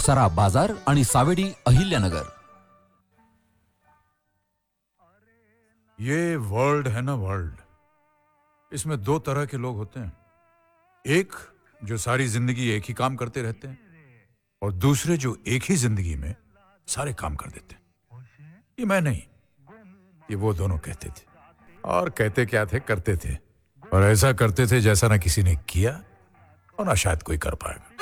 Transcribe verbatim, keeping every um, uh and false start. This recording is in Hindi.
अप्सरा बाजार आणि सावेडी अहिल्यानगर। ये वर्ल्ड है ना, वर्ल्ड, इसमें दो तरह के लोग होते हैं। एक जो सारी जिंदगी एक ही काम करते रहते हैं और दूसरे जो एक ही जिंदगी में सारे काम कर देते हैं। ये मैं नहीं, ये वो दोनों कहते थे। और कहते क्या थे, करते थे, और ऐसा करते थे जैसा ना किसी ने किया और ना शायद कोई कर पाएगा।